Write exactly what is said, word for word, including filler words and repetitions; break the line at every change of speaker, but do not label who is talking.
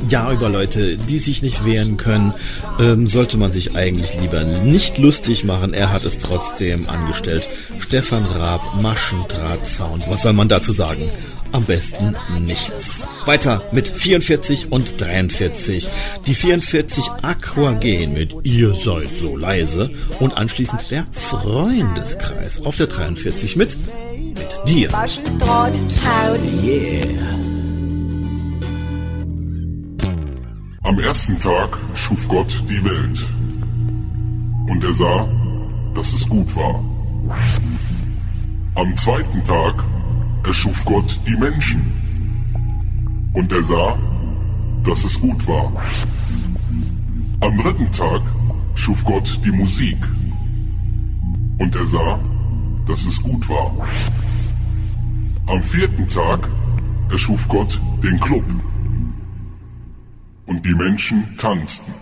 Ja, über Leute, die sich nicht wehren können, ähm, sollte man sich eigentlich lieber nicht lustig machen. Er hat es trotzdem angestellt. Stefan Raab, Maschendrahtzaun. Was soll man dazu sagen? Am besten nichts. Weiter mit vierundvierzig und dreiundvierzig. Die vierundvierzig Aquagen mit Ihr seid so leise. Und anschließend der Freundeskreis auf der dreiundvierzig mit Mit dir. Yeah.
Am ersten Tag schuf Gott die Welt. Und er sah, dass es gut war. Am zweiten Tag erschuf Gott die Menschen. Und er sah, dass es gut war. Am dritten Tag schuf Gott die Musik. Und er sah, dass es gut war. Am vierten Tag erschuf Gott den Club. Und die Menschen tanzten.